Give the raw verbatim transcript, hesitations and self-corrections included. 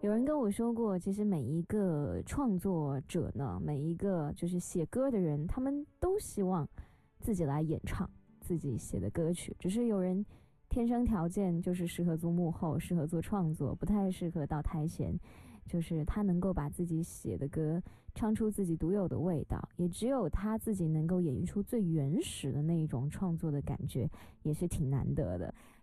有人跟我说过，其实每一个创作者呢，每一个就是写歌的人，他们都希望自己来演唱自己写的歌曲，只是有人天生条件就是适合做幕后，适合做创作，不太适合到台前，就是他能够把自己写的歌唱出自己独有的味道，也只有他自己能够演绎出最原始的那一种创作的感觉，也是挺难得的。